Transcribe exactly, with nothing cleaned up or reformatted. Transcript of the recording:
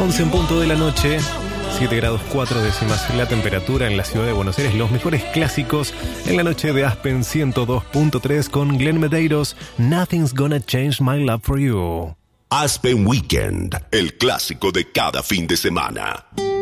once en punto de la noche, siete grados cuatro décimas la temperatura en la ciudad de Buenos Aires. Los mejores clásicos en la noche de Aspen ciento dos punto tres con Glenn Medeiros. Nothing's gonna change my love for you. Aspen Weekend, el clásico de cada fin de semana.